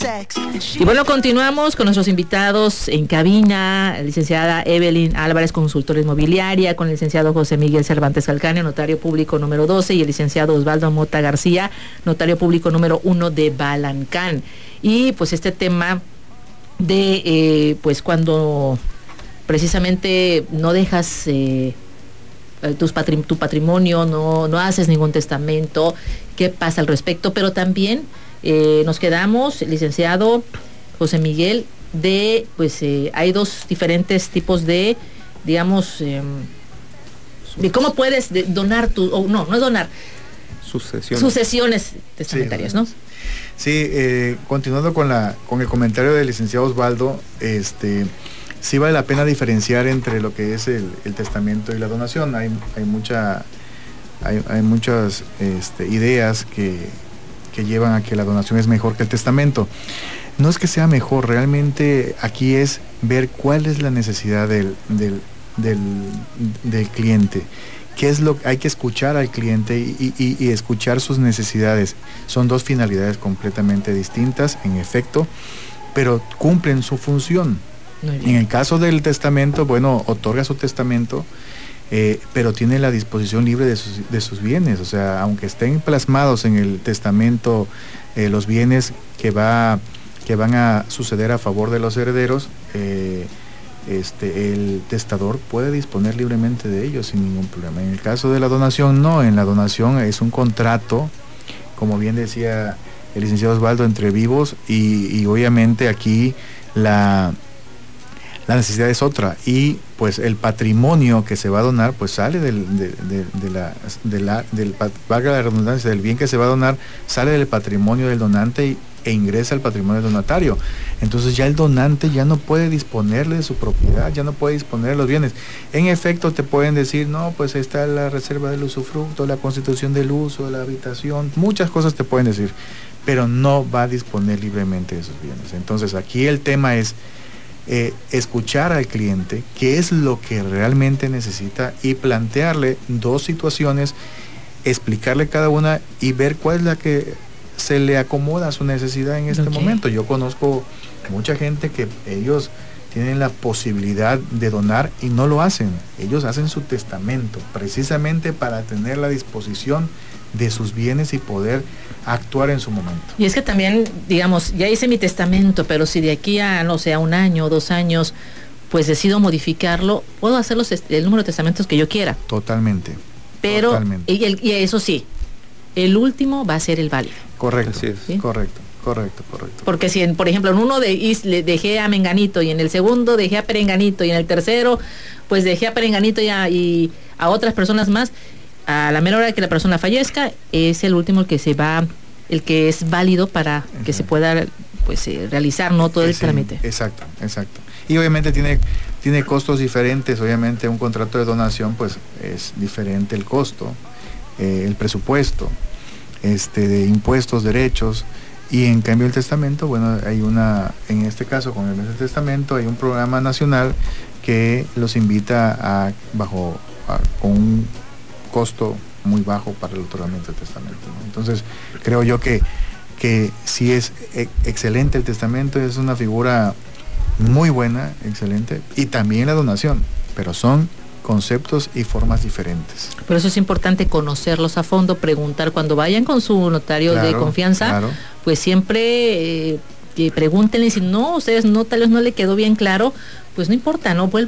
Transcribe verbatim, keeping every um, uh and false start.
Y bueno, continuamos con nuestros invitados en cabina, la licenciada Evelyn Álvarez, consultora inmobiliaria, con el licenciado José Miguel Cervantes Calcáneo, notario público número doce, y el licenciado Osvaldo Mota García, notario público número uno de Balancán. Y pues este tema de, eh, pues cuando precisamente no dejas eh, tus patri- tu patrimonio, no, no haces ningún testamento, ¿qué pasa al respecto? Pero también eh, nos quedamos, licenciado José Miguel, de, pues eh, hay dos diferentes tipos de, digamos, eh, de cómo puedes de donar tu, o no, no es donar, sucesiones, sucesiones testamentarias, sí, ¿no? Sí, eh, continuando con la con el comentario del licenciado Osvaldo, este, sí vale la pena diferenciar entre lo que es el, el testamento y la donación. Hay, hay mucha, hay, hay muchas este, ideas que, que llevan a que la donación es mejor que el testamento. No es que sea mejor, realmente aquí es ver cuál es la necesidad del, del, del, del cliente. ¿Qué es lo que hay que escuchar al cliente y, y, y escuchar sus necesidades? Son dos finalidades completamente distintas, en efecto, pero cumplen su función. En el caso del testamento, bueno, otorga su testamento, eh, pero tiene la disposición libre de sus, de sus bienes. O sea, aunque estén plasmados en el testamento eh, los bienes que, va, que van a suceder a favor de los herederos, eh, Este, el testador puede disponer libremente de ellos sin ningún problema. En el caso de la donación, no. En la donación es un contrato, como bien decía el licenciado Osvaldo, entre vivos, y, y obviamente aquí la, la necesidad es otra, y pues el patrimonio que se va a donar pues sale del, de, de, de la, de la, del, valga la redundancia, del bien que se va a donar, sale del patrimonio del donante y e ingresa al patrimonio del donatario. Entonces ya el donante ya no puede disponerle de su propiedad, ya no puede disponer de los bienes. En efecto, te pueden decir, no, pues está la reserva del usufructo, la constitución del uso, la habitación, muchas cosas te pueden decir, pero no va a disponer libremente de sus bienes. Entonces aquí el tema es eh, escuchar al cliente, qué es lo que realmente necesita, y plantearle dos situaciones, explicarle cada una y ver cuál es la que se le acomoda a su necesidad en este okay. momento. Yo conozco mucha gente que ellos tienen la posibilidad de donar y no lo hacen. Ellos hacen su testamento precisamente para tener la disposición de sus bienes y poder actuar en su momento. Y es que también, digamos, ya hice mi testamento, pero si de aquí a, no sé, a un año o dos años, pues decido modificarlo, puedo hacer los, el número de testamentos que yo quiera. Totalmente. Pero, totalmente. Y, el, y eso sí, el último va a ser el válido. Correcto, ¿sí? correcto, correcto, correcto. Porque si, en, por ejemplo, en uno de, le dejé a Menganito, y en el segundo dejé a Perenganito, y en el tercero, pues dejé a Perenganito y a, y a otras personas más, a la mera hora de que la persona fallezca, es el último el que se va, el que es válido para exacto. que se pueda pues eh, realizar no todo el sí, trámite. Exacto, exacto. Y obviamente tiene, tiene costos diferentes. Obviamente un contrato de donación pues es diferente el costo, eh, el presupuesto, este de impuestos, derechos, y en cambio el testamento, bueno, hay una, en este caso con el mes del testamento hay un programa nacional que los invita a, bajo, a, con un costo muy bajo para el otorgamiento del testamento, ¿no? Entonces creo yo que, que sí es e- excelente el testamento, es una figura muy buena, excelente, y también la donación, pero son conceptos y formas diferentes. Por eso es importante conocerlos a fondo, preguntar cuando vayan con su notario claro, de confianza, claro. pues siempre eh, pregúntenle, si no, ustedes no, tal vez no le quedó bien claro, pues no importa, no vuelvan